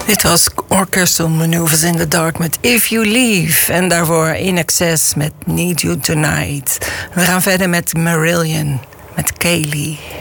Dit was Orchestral Maneuvers in the Dark met If You Leave. En daarvoor In Excess met Need You Tonight. We gaan verder met Marillion, met Kaylee.